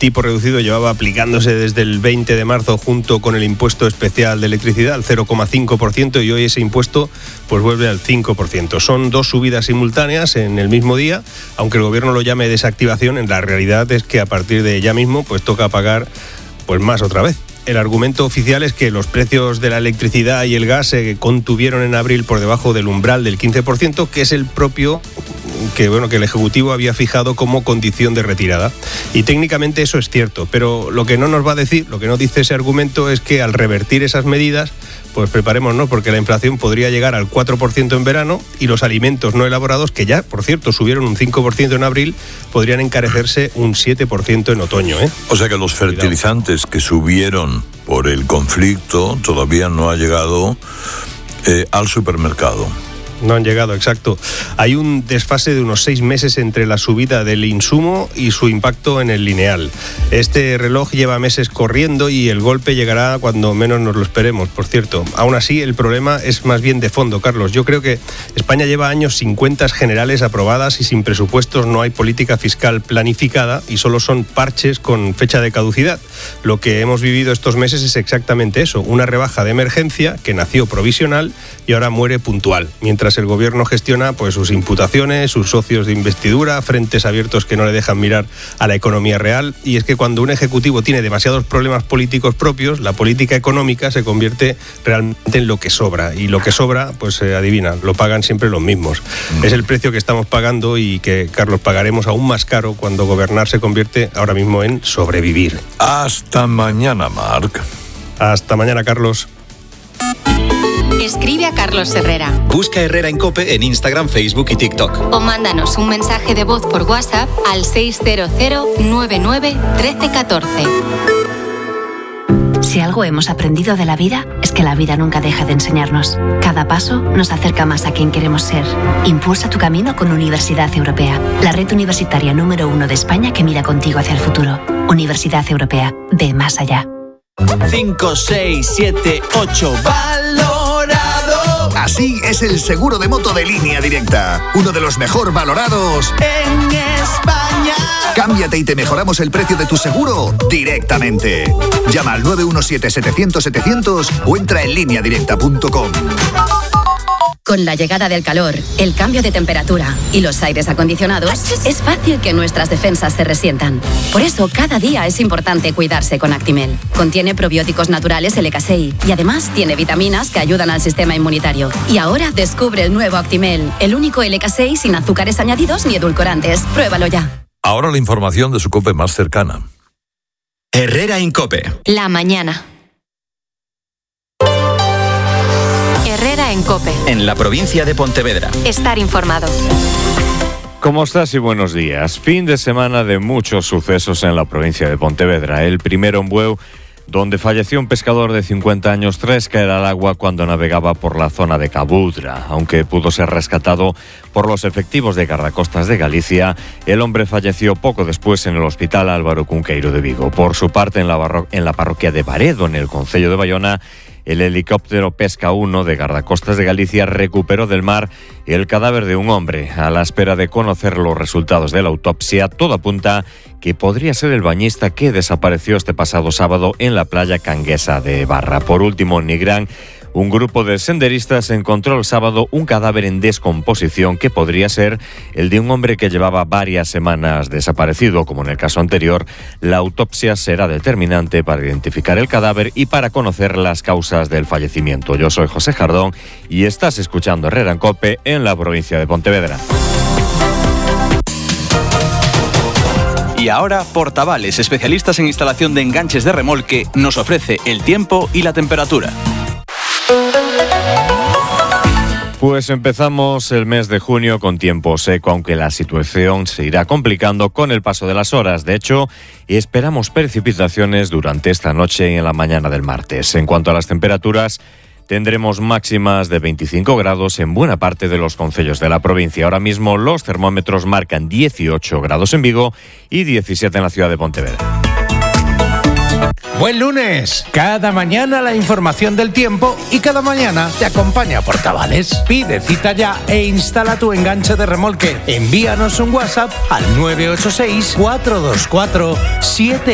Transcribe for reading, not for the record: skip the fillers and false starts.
tipo reducido llevaba aplicándose desde el 20 de marzo junto con el impuesto especial de electricidad, al 0,5%, y hoy ese impuesto pues vuelve al 5%. Son dos subidas simultáneas en el mismo día, aunque el gobierno lo llame desactivación, en la realidad es que a partir de ya mismo pues toca pagar pues más otra vez. El argumento oficial es que los precios de la electricidad y el gas se contuvieron en abril por debajo del umbral del 15%, que es el propio que el Ejecutivo había fijado como condición de retirada. Y técnicamente eso es cierto, pero lo que no nos va a decir, lo que no dice ese argumento es que al revertir esas medidas, pues preparémonos, porque la inflación podría llegar al 4% en verano y los alimentos no elaborados, que ya, por cierto, subieron un 5% en abril, podrían encarecerse un 7% en otoño. O sea que los fertilizantes que subieron por el conflicto todavía no ha llegado al supermercado. No han llegado, exacto. Hay un desfase de unos 6 meses entre la subida del insumo y su impacto en el lineal. Este reloj lleva meses corriendo y el golpe llegará cuando menos nos lo esperemos, por cierto. Aún así, el problema es más bien de fondo, Carlos. Yo creo que España lleva años sin cuentas generales aprobadas y sin presupuestos no hay política fiscal planificada y solo son parches con fecha de caducidad. Lo que hemos vivido estos meses es exactamente eso, una rebaja de emergencia que nació provisional y ahora muere puntual, mientras el gobierno gestiona pues sus imputaciones, sus socios de investidura, frentes abiertos que no le dejan mirar a la economía real. Y es que cuando un ejecutivo tiene demasiados problemas políticos propios, la política económica se convierte realmente en lo que sobra, y lo que sobra, pues adivina, lo pagan siempre los mismos. Es el precio que estamos pagando y que, Carlos, pagaremos aún más caro cuando gobernar se convierte ahora mismo en sobrevivir. Hasta mañana, Marc. Hasta mañana, Carlos. Escribe a Carlos Herrera. Busca Herrera en COPE en Instagram, Facebook y TikTok. O mándanos un mensaje de voz por WhatsApp al 600 99 13 14. Si algo hemos aprendido de la vida, es que la vida nunca deja de enseñarnos. Cada paso nos acerca más a quien queremos ser. Impulsa tu camino con Universidad Europea, la red universitaria número 1 de España que mira contigo hacia el futuro. Universidad Europea, ve más allá. 5, 6, 7, 8, valorado. Así es el seguro de moto de Línea Directa, uno de los mejor valorados en España. Cámbiate y te mejoramos el precio de tu seguro directamente. Llama al 917-700-700 o entra en lineadirecta.com. Con la llegada del calor, el cambio de temperatura y los aires acondicionados, es fácil que nuestras defensas se resientan. Por eso, cada día es importante cuidarse con Actimel. Contiene probióticos naturales LK6 y además tiene vitaminas que ayudan al sistema inmunitario. Y ahora descubre el nuevo Actimel, el único LK6 sin azúcares añadidos ni edulcorantes. Pruébalo ya. Ahora la información de su COPE más cercana. Herrera en COPE. La mañana. Herrera en COPE. En la provincia de Pontevedra. Estar informado. ¿Cómo estás y buenos días? Fin de semana de muchos sucesos en la provincia de Pontevedra. El primero en Bueu, donde falleció un pescador de 50 años tras caer al agua cuando navegaba por la zona de Cabudra. Aunque pudo ser rescatado por los efectivos de Guardacostas de Galicia, el hombre falleció poco después en el Hospital Álvaro Cunqueiro de Vigo. Por su parte, en la parroquia de Baredo, en el concello de Bayona, el helicóptero Pesca 1 de Guardacostas de Galicia recuperó del mar el cadáver de un hombre. A la espera de conocer los resultados de la autopsia, todo apunta que podría ser el bañista que desapareció este pasado sábado en la playa Canguesa de Barra. Por último, en Nigrán, un grupo de senderistas encontró el sábado un cadáver en descomposición que podría ser el de un hombre que llevaba varias semanas desaparecido. Como en el caso anterior, la autopsia será determinante para identificar el cadáver y para conocer las causas del fallecimiento. Yo soy José Jardón y estás escuchando Herrera en COPE en la provincia de Pontevedra. Y ahora, Portavales, especialistas en instalación de enganches de remolque, nos ofrece el tiempo y la temperatura. Pues empezamos el mes de junio con tiempo seco, aunque la situación se irá complicando con el paso de las horas. De hecho, esperamos precipitaciones durante esta noche y en la mañana del martes. En cuanto a las temperaturas, tendremos máximas de 25 grados en buena parte de los concellos de la provincia. Ahora mismo los termómetros marcan 18 grados en Vigo y 17 en la ciudad de Pontevedra. Buen lunes. Cada mañana la información del tiempo y cada mañana te acompaña Portavales. Pide cita ya e instala tu enganche de remolque. Envíanos un WhatsApp al 986 424 7